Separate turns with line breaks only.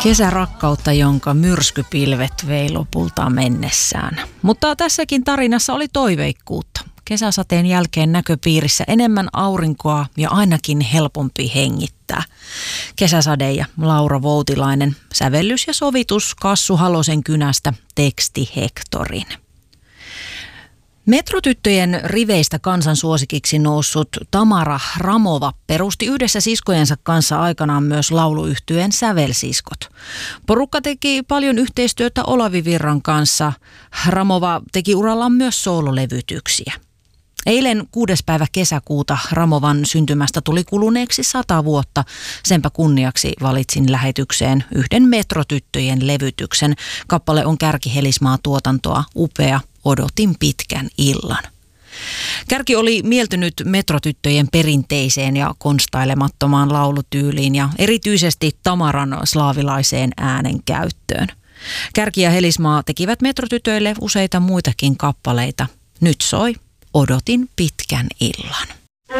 Kesärakkautta, jonka myrskypilvet vei lopulta mennessään. Mutta tässäkin tarinassa oli toiveikkuutta. Kesäsateen jälkeen näköpiirissä enemmän aurinkoa ja ainakin helpompi hengittää. Kesäsade ja Laura Voutilainen, sävellys ja sovitus Kassu Halosen kynästä, teksti Hektorin. Metrotyttöjen riveistä kansansuosikiksi noussut Tamara Hramova perusti yhdessä siskojensa kanssa aikanaan myös lauluyhtyeen Sävelsiskot. Porukka teki paljon yhteistyötä Olavi Virran kanssa. Hramova teki urallaan myös soololevytyksiä. Eilen 6. päivä kesäkuuta Hramovan syntymästä tuli kuluneeksi 100 vuotta. Senpä kunniaksi valitsin lähetykseen yhden Metrotyttöjen levytyksen. Kappale on Kärki Helismaa tuotantoa, upea. Odotin pitkän illan. Kärki oli mieltynyt Metrotyttöjen perinteiseen ja konstailemattomaan laulutyyliin ja erityisesti Tamaran slaavilaiseen äänen käyttöön. Kärki ja Helismaa tekivät Metrotytöille useita muitakin kappaleita. Nyt soi Odotin pitkän illan.